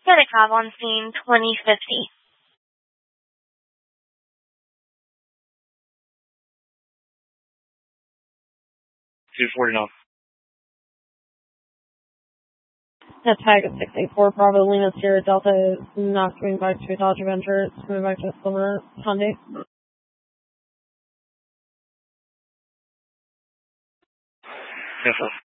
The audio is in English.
Panic Cab on scene 2050. 249. That's tag at 684 Bravo Lima Sierra Delta, not coming back to Dodge Avenger, it's coming back to Summer Hyundai. Yes, sir.